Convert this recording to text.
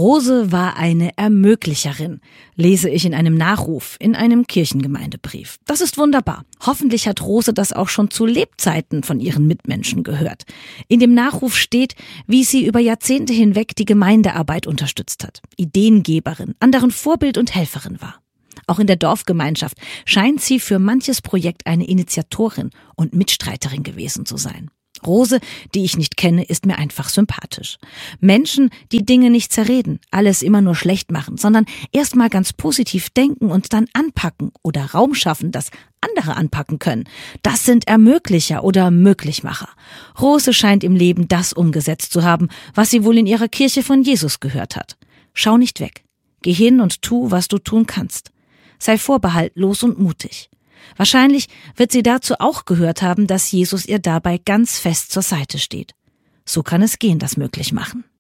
Rose war eine Ermöglicherin, lese ich in einem Nachruf in einem Kirchengemeindebrief. Das ist wunderbar. Hoffentlich hat Rose das auch schon zu Lebzeiten von ihren Mitmenschen gehört. In dem Nachruf steht, wie sie über Jahrzehnte hinweg die Gemeindearbeit unterstützt hat, Ideengeberin, anderen Vorbild und Helferin war. Auch in der Dorfgemeinschaft scheint sie für manches Projekt eine Initiatorin und Mitstreiterin gewesen zu sein. Rose, die ich nicht kenne, ist mir einfach sympathisch. Menschen, die Dinge nicht zerreden, alles immer nur schlecht machen, sondern erst mal ganz positiv denken und dann anpacken oder Raum schaffen, dass andere anpacken können. Das sind Ermöglicher oder Möglichmacher. Rose scheint im Leben das umgesetzt zu haben, was sie wohl in ihrer Kirche von Jesus gehört hat. Schau nicht weg. Geh hin und tu, was du tun kannst. Sei vorbehaltlos und mutig. Wahrscheinlich wird sie dazu auch gehört haben, dass Jesus ihr dabei ganz fest zur Seite steht. So kann es gehen, das möglich machen.